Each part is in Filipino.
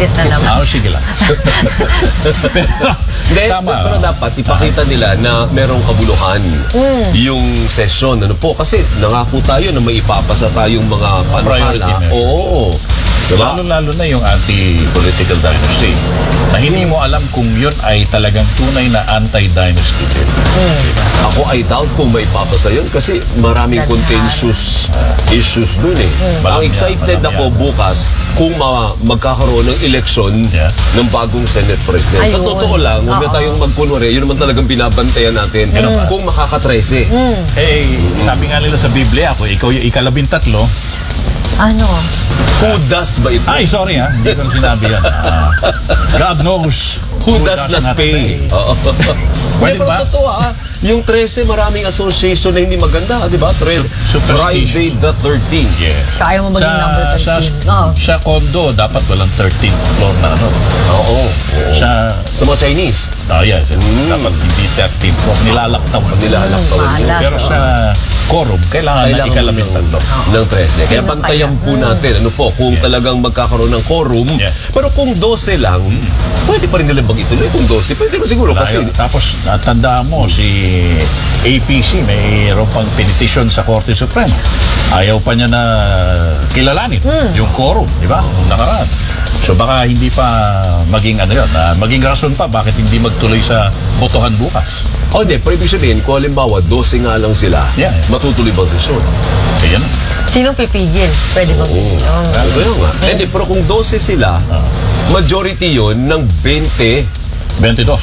Buisit na naman. Sige lang. Pero dapat ipakita nila na merong kabuluhan yung session. Ano po? Kasi nangako tayo na may ipapasa tayong mga panukala. Oo. Diba? Lalo-lalo na yung anti-political dynasty. Na hindi mo alam kung yun ay talagang tunay na anti-dynasty din. Ako I doubt kung may papasa yun kasi maraming contentious issues dun eh. Ang excited ako bukas kung magkakaroon ng eleksyon ng bagong Senate President. Sa totoo lang, huwag na tayong magkunwari. Yun naman talagang binabantayan natin kung makaka-13. Sabi nga nila sa Biblia, ikaw yung ika-13. Ano? Who does ba ito? Ay, sorry hindi ko sinabi yan. God knows. Who does not pay? Pwede ba? Pero totoo yung 13 maraming association na hindi maganda, di ba? Friday the 13th. Yeah. Kaya mo maging number 13. Sa condo, dapat walang 13th floor na ano. Oo. Sa mga Chinese. Yes. Dapat hindi 13th floor. Nilalaktawan. Pero sa quorum, kailangan na ika-13 ng 13. Kaya bantayan po natin, kung talagang magkakaroon ng quorum. Pero kung 12 lang, pwede pa rin nila ituloy kung 12. Pwede ba siguro kasi... Tapos, natandaan mo, si APC, mayroon pang petition sa Korte Suprema. Ayaw pa niya na kilalanin yung quorum, di ba? Nakaraan. So, baka hindi pa maging maging rason pa bakit hindi magtuloy sa botohan bukas. Hindi. Pero ibig sabihin, kung halimbawa, 12 nga lang sila, matutuloy bang sesyon? Ayan. Sinong pipigil? Pwede bang pipigil? Kaya nga. Hindi, pero kung 12 sila, majority yun ng 22,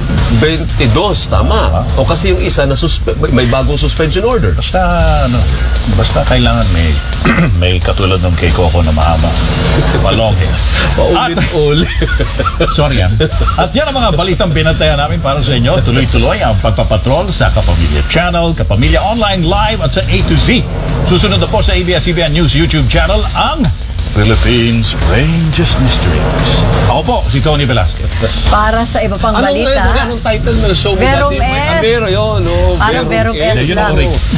tama. O kasi yung isa na may bagong suspension order. Basta kailangan may katulad ng kay Coco na mahaba. Palongin. Paulit-ulit. Sorry At yan ang mga balitang binantayan namin para sa inyo. Tuloy-tuloy ang pagpapatrol sa Kapamilya Channel, Kapamilya Online Live at sa A to Z. Susunod na po sa ABS-CBN News YouTube channel ang Philippines Strangest Mysteries. Ako po, si Tony Velasquez. Para sa iba pang balita. Anong title ng show mo Verong natin? S. Vero yun. Parang Verong S lang.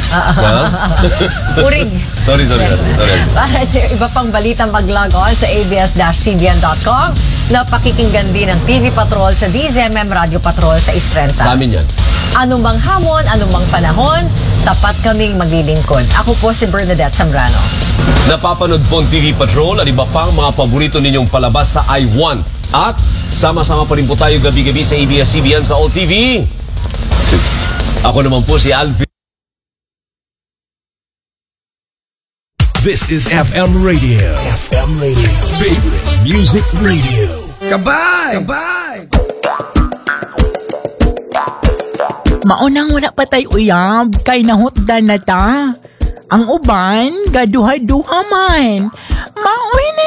Urig. Sorry. Para sa iba pang balita, mag-log on sa abs-cbn.com na pakikinggan din ang TV Patrol sa DZMM Radio Patrol sa Istrenta. Sa amin yan. Anumang hamon, anumang panahon, tapat kaming maglilingkod. Ako po si Bernadette Zambrano. Napapanood po ang TV Patrol at iba pang mga paborito ninyong palabas sa I Want. At sama-sama pa rin po tayo gabi-gabi sa ABS-CBN sa All TV. Ako naman po si Alvin. This is FM Radio. FM Radio. Favorite Music Radio. Kabay! Maunang wala patay uyab, kay nahutdan na ta. Ang uban, gaduha-duha man. Mauwi